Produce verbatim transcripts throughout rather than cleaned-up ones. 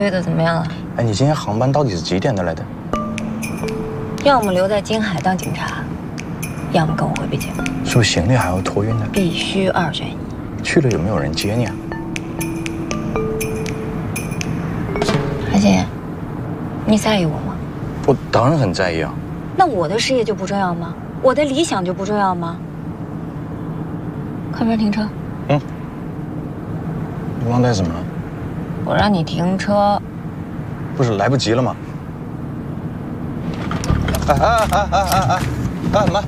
约的怎么样了？ 哎，你今天航班到底是几点的来的？ 要么留在金海当警察，要么跟我回北京。 是不是行李还要托运呢？ 必须二选一。 去了有没有人接你啊？ 海星，你在意我吗？ 我当然很在意啊。 那我的事业就不重要吗？我的理想就不重要吗？靠边停车。 嗯。你忘带什么了？ 我让你停车， 不是来不及了吗？哎哎哎哎哎哎哎，慢！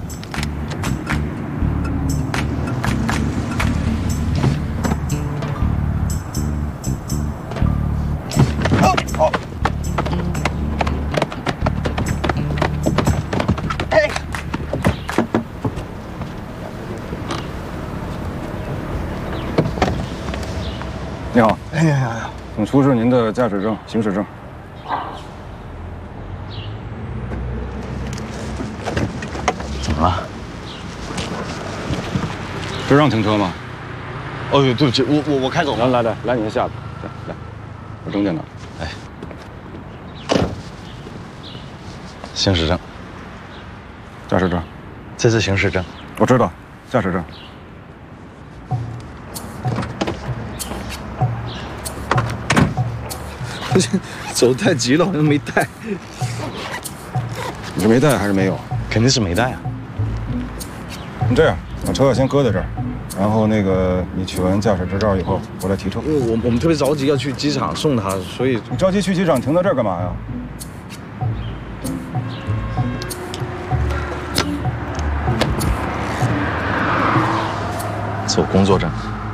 哦哦，哎！ 你好， 哎呀呀呀！ 请出示您的驾驶证、行驶证。 怎么了？ 这让停车吗？ 哦，对不起，我我我开走。 来来来，来，你先下来，来来，我证件拿。 哎，行驶证， 驾驶证， 这是行驶证。 我知道，驾驶证。 走太急了，好像没带。 你是没带还是没有？ 肯定是没带啊。 你这样，把车先搁在这儿，然后那个你取完驾驶执照以后，我来提车。 因为我我们特别着急要去机场送他，所以你着急去机场，停在这儿干嘛呀？ 走工作证。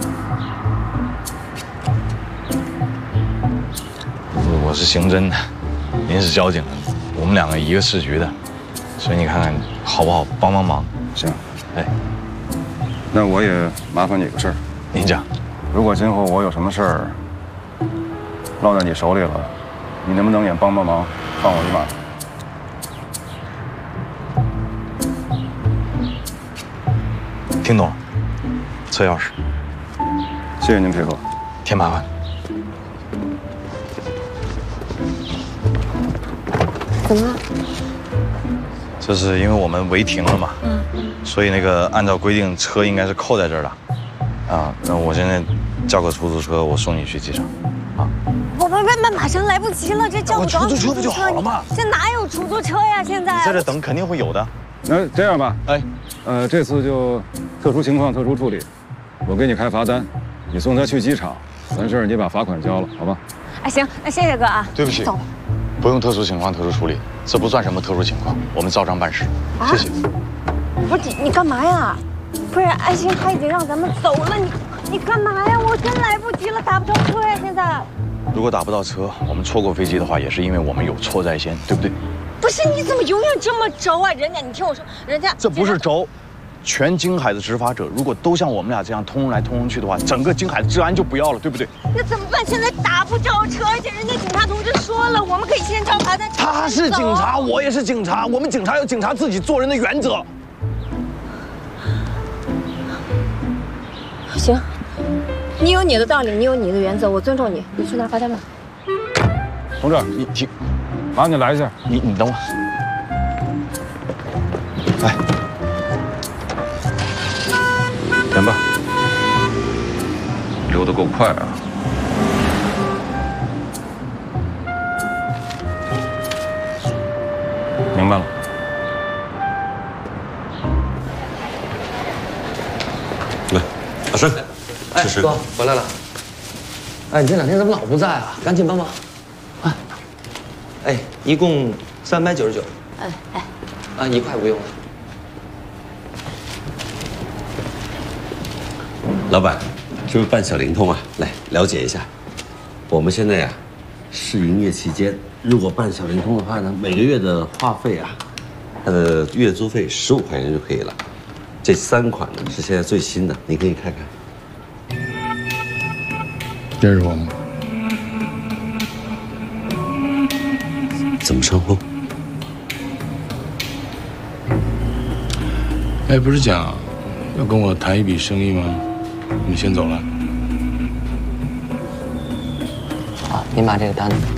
我是刑侦的，您是交警的，我们两个一个市局的，所以你看看好不好？帮帮忙。 行， 哎， 那我也麻烦你个事儿。 您讲， 如果今后我有什么事儿落在你手里了，你能不能也帮帮忙，放我一马？ 听懂了。车钥匙。 谢谢您配合。 添麻烦。 怎么了？ 这是因为我们违停了嘛，嗯，所以那个按照规定车应该是扣在这儿的，啊，那我现在叫个出租车，我送你去机场，啊。 我们慢慢马上来不及了，这叫不着出租车不就好了吗？ 这哪有出租车呀？现在在这等肯定会有的。 那这样吧， 哎， 呃，这次就特殊情况特殊处理，我给你开罚单，你送他去机场，完事儿你把罚款交了，好吧？ 哎，行，那谢谢哥啊。 对不起， 走。 不用特殊情况特殊处理，这不算什么特殊情况，我们照章办事。啊、谢谢。 不是你，你干嘛呀？不是，爱心他已经让咱们走了，你你干嘛呀？我真来不及了，打不着车呀！现在。 如果打不到车，我们错过飞机的话，也是因为我们有错在先，对不对？ 不是，你怎么永远这么轴啊？人家，你听我说，人家这不是轴。 全京海的执法者，如果都像我们俩这样通来通去的话，整个京海的治安就不要了，对不对？ 那怎么办？现在打不着车，而且人家警察同志说了，我们可以先交罚单。 他是警察，我也是警察，我们警察有警察自己做人的原则。 行，你有你的道理，你有你的原则，我尊重你。你去拿罚单吧。 同志， 你停， 麻烦你来一下。 你你等我。来。 行吧，溜得够快啊！明白了。 来，阿生， 哎， 吃吃。 哥回来了。哎，你这两天怎么老不在啊？赶紧帮忙。啊，哎，一共三百九十九。 哎哎， 啊，一块不用了。 老板，是不是办小灵通啊？来了解一下。我们现在呀，试营业期间，如果办小灵通的话呢，每个月的话费啊，它的月租费十五块钱就可以了。这三款呢是现在最新的，您可以看看。 认识我吗？ 怎么称呼？ 哎，不是讲要跟我谈一笔生意吗？你先走了。 好， 您把这个单子